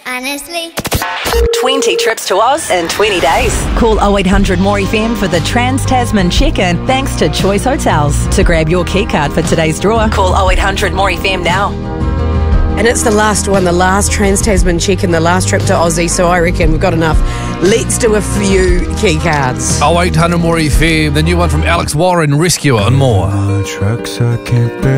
honestly. 20 trips to Oz in 20 days. Call 0800 More FM for the Trans-Tasman check-in thanks to Choice Hotels. To grab your key card for today's draw, call 0800 More FM now. And it's the last one, the last Trans-Tasman check-in, the last trip to Aussie, so I reckon we've got enough. Let's do a few key cards. 0800 More FM, the new one from Alex Warren, Rescuer and more. Trucks I can't